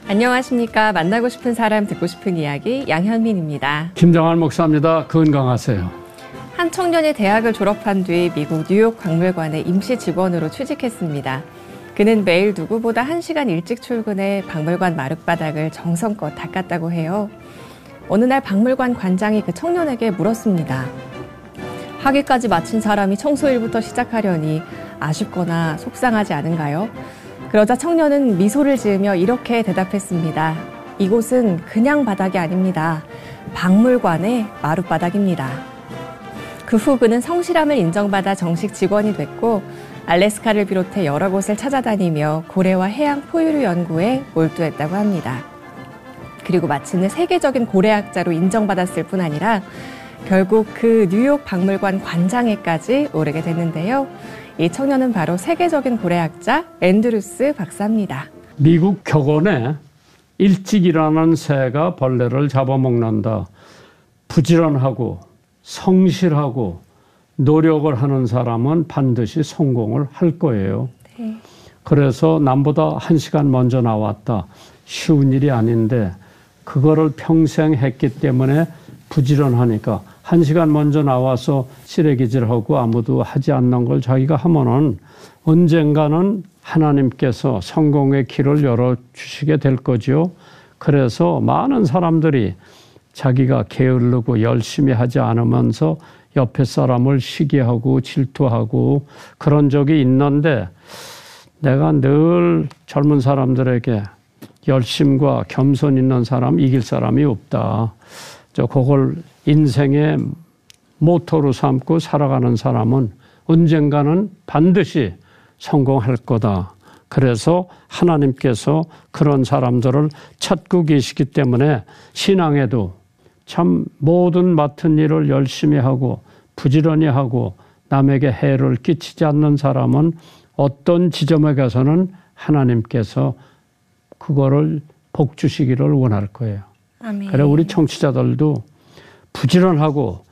안녕하십니까. 만나고 싶은 사람 듣고 싶은 이야기 양현민입니다. 김정환 목사입니다. 건강하세요. 한 청년이 대학을 졸업한 뒤 미국 뉴욕 박물관에 임시 직원으로 취직했습니다. 그는 매일 누구보다 1시간 일찍 출근해 박물관 마룻바닥을 정성껏 닦았다고 해요. 어느 날 박물관 관장이 그 청년에게 물었습니다. 학위까지 마친 사람이 청소일부터 시작하려니 아쉽거나 속상하지 않은가요? 그러자 청년은 미소를 지으며 이렇게 대답했습니다. 이곳은 그냥 바닥이 아닙니다. 박물관의 마룻바닥입니다. 그 후 그는 성실함을 인정받아 정식 직원이 됐고 알래스카를 비롯해 여러 곳을 찾아다니며 고래와 해양 포유류 연구에 몰두했다고 합니다. 그리고 마침내 세계적인 고래학자로 인정받았을 뿐 아니라 결국 그 뉴욕 박물관 관장에까지 오르게 됐는데요. 이 청년은 바로 세계적인 고래학자 앤드루스 박사입니다. 미국 격언에 일찍 일어나는 새가 벌레를 잡아먹는다. 부지런하고 성실하고 노력을 하는 사람은 반드시 성공을 할 거예요. 네. 그래서 남보다 1시간 먼저 나왔다. 쉬운 일이 아닌데 그거를 평생 했기 때문에 부지런하니까 1시간 먼저 나와서 쓰레기질하고 아무도 하지 않는 걸 자기가 하면은 언젠가는 하나님께서 성공의 길을 열어주시게 될 거죠. 그래서 많은 사람들이 자기가 게으르고 열심히 하지 않으면서 옆에 사람을 시기하고 질투하고 그런 적이 있는데 내가 늘 젊은 사람들에게 열심과 겸손 있는 사람 이길 사람이 없다. 그걸 인생의 모토로 삼고 살아가는 사람은 언젠가는 반드시 성공할 거다. 그래서 하나님께서 그런 사람들을 찾고 계시기 때문에 신앙에도 참 모든 맡은 일을 열심히 하고 부지런히 하고 남에게 해를 끼치지 않는 사람은 어떤 지점에 가서는 하나님께서 그거를 복 주시기를 원할 거예요. 아멘. 그래 우리 청취자들도 부지런하고